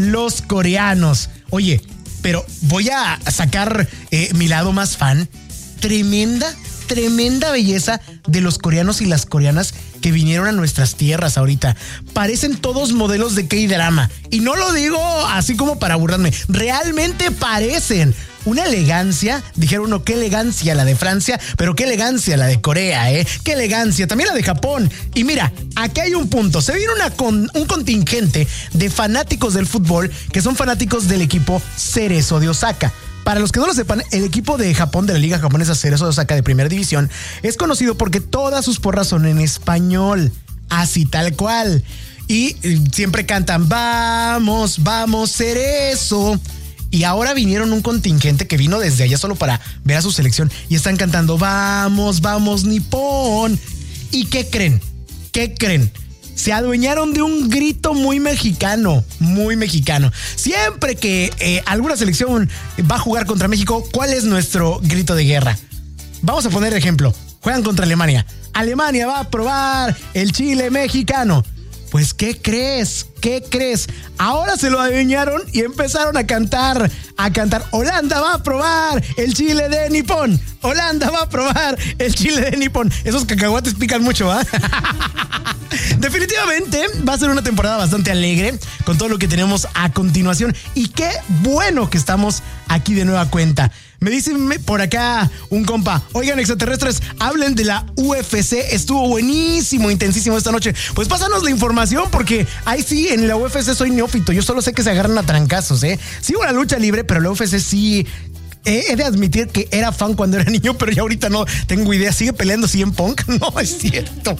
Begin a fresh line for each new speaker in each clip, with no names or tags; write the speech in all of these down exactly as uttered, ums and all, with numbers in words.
los coreanos. Oye, pero voy a sacar eh, mi lado más fan. Tremenda, tremenda belleza de los coreanos y las coreanas que vinieron a nuestras tierras ahorita. Parecen todos modelos de K-drama. Y no lo digo así como para burlarme. Realmente parecen. Una elegancia, dijeron uno, qué elegancia la de Francia, pero qué elegancia la de Corea, ¿eh? Qué elegancia, también la de Japón. Y mira, aquí hay un punto, se viene una con, un contingente de fanáticos del fútbol que son fanáticos del equipo Cerezo de Osaka. Para los que no lo sepan, el equipo de Japón de la Liga Japonesa Cerezo de Osaka de Primera División es conocido porque todas sus porras son en español, así tal cual. Y siempre cantan, vamos, vamos Cerezo. Y ahora vinieron un contingente que vino desde allá solo para ver a su selección y están cantando, vamos, vamos Nippon. ¿Y qué creen? ¿Qué creen? Se adueñaron de un grito muy mexicano, muy mexicano. Siempre que eh, alguna selección va a jugar contra México, ¿cuál es nuestro grito de guerra? Vamos a poner ejemplo. Juegan contra Alemania. Alemania va a probar el chile mexicano. Pues, ¿qué crees? ¿Qué crees? Ahora se lo adueñaron y empezaron a cantar, a cantar. Holanda va a probar el chile de Nippon. Holanda va a probar el chile de Nippon. Esos cacahuates pican mucho, ¿ah? ¿eh? Definitivamente va a ser una temporada bastante alegre con todo lo que tenemos a continuación. Y qué bueno que estamos aquí de nueva cuenta. Me dicen por acá un compa, oigan extraterrestres, hablen de la U F C, estuvo buenísimo, intensísimo esta noche. Pues pásanos la información porque ahí sí, en la U F C soy neófito, yo solo sé que se agarran a trancazos, ¿eh? Sigo la lucha libre, pero la U F C sí... He de admitir que era fan cuando era niño, pero ya ahorita no tengo idea. ¿Sigue peleando C M Punk? No, es cierto.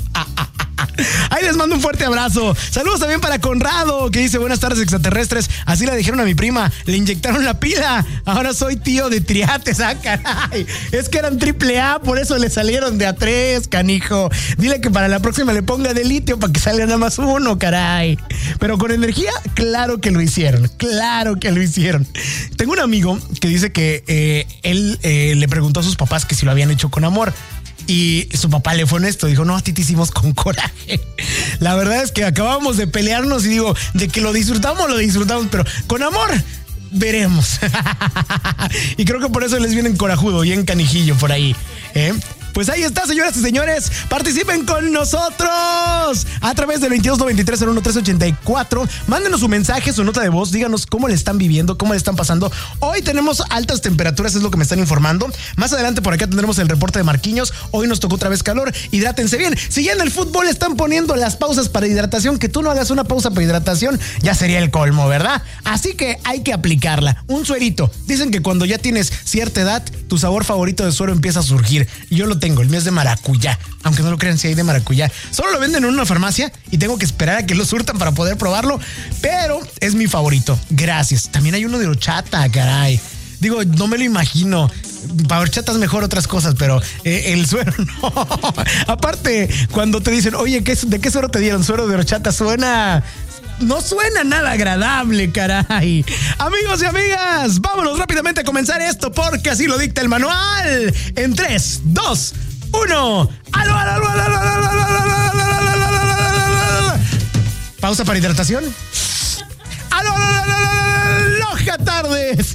Ahí les mando un fuerte abrazo. Saludos también para Conrado, que dice, buenas tardes extraterrestres. Así le dijeron a mi prima, le inyectaron la pila. Ahora soy tío de Triates. Ah, caray. Es que eran triple A, por eso le salieron de a tres, canijo. Dile que para la próxima le ponga de litio para que salga nada más uno, caray. Pero con energía, claro que lo hicieron. Claro que lo hicieron. Tengo un amigo que dice que eh, él eh, le preguntó a sus papás que si lo habían hecho con amor. Y su papá le fue honesto, dijo, no, a ti te hicimos con coraje. La verdad es que acabamos de pelearnos y digo, de que lo disfrutamos, lo disfrutamos, pero con amor, veremos. Y creo que por eso les vienen corajudo y en canijillo por ahí, ¿eh? Pues ahí está, señoras y señores. Participen con nosotros a través del veintidós noventa y tres cero uno tres ochenta y cuatro. Mándenos su mensaje, su nota de voz. Díganos cómo le están viviendo, cómo le están pasando. Hoy tenemos altas temperaturas, es lo que me están informando. Más adelante por acá tendremos el reporte de Marquinhos. Hoy nos tocó otra vez calor. Hidrátense bien. Si ya en el fútbol están poniendo las pausas para hidratación, que tú no hagas una pausa para hidratación, ya sería el colmo, ¿verdad? Así que hay que aplicarla. Un suerito. Dicen que cuando ya tienes cierta edad, tu sabor favorito de suero empieza a surgir. Y yo lo tengo, el mío es de maracuyá, aunque no lo crean, si hay de maracuyá. Solo lo venden en una farmacia y tengo que esperar a que lo surtan para poder probarlo, pero es mi favorito. Gracias. También hay uno de horchata, caray. Digo, no me lo imagino. Para horchata es mejor otras cosas, pero eh, el suero no. Aparte, cuando te dicen, oye, ¿qué, ¿de qué suero te dieron? Suero de horchata, suena... No suena nada agradable, caray. Amigos y amigas, vámonos rápidamente a comenzar esto porque así lo dicta el manual. En tres, dos, uno. ¡Aló, aló, aló, aló, aló, aló, aló, aló, aló! Pausa para hidratación. ¡Aló, aló, aló, aló! ¡Loja tardes!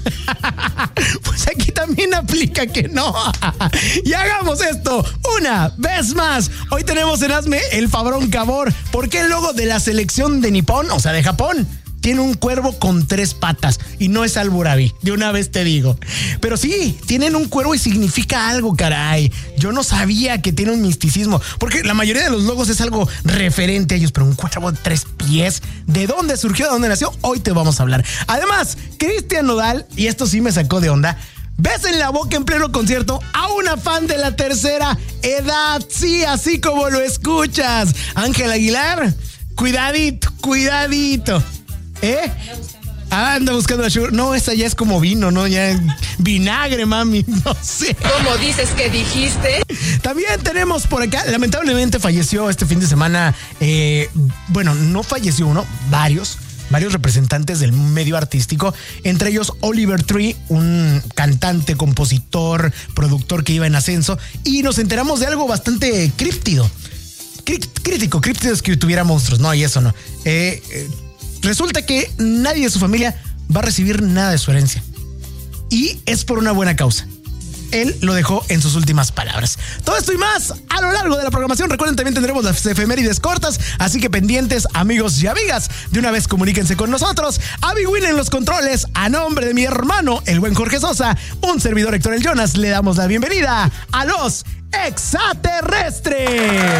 Pues aquí también aplica que no. Y hagamos esto una vez más. Hoy tenemos en Hazme el Fabrón Cabor. ¿Por qué el logo de la selección de Nippon, o sea de Japón, tiene un cuervo con tres patas? Y no es Alburabi, de una vez te digo. Pero sí, tienen un cuervo y significa algo, caray. Yo no sabía que tiene un misticismo, porque la mayoría de los logos es algo referente a ellos, pero un cuervo de tres pies, ¿de dónde surgió, de dónde nació? Hoy te vamos a hablar. Además, Cristian Nodal, y esto sí me sacó de onda, ves en la boca en pleno concierto a una fan de la tercera edad. Sí, así como lo escuchas. Ángel Aguilar, cuidadito, cuidadito. ¿Eh? Anda buscando la sugar. No, esa ya es como vino, ¿no? Ya vinagre, mami. No sé.
¿Cómo dices que dijiste?
También tenemos por acá, lamentablemente falleció este fin de semana. Eh, bueno, no falleció uno, varios. Varios representantes del medio artístico, entre ellos Oliver Tree, un cantante, compositor, productor que iba en ascenso, y nos enteramos de algo bastante críptido. Crí- crítico, críptido es que tuviera monstruos, no, y eso no. Eh, eh, Resulta que nadie de su familia va a recibir nada de su herencia. Y es por una buena causa. Él lo dejó en sus últimas palabras. Todo esto y más a lo largo de la programación. Recuerden, también tendremos las efemérides cortas, así que pendientes, amigos y amigas. De una vez comuníquense con nosotros. Abby Win en los controles. A nombre de mi hermano, el buen Jorge Sosa, un servidor Héctor El Jonas, le damos la bienvenida a los extraterrestres.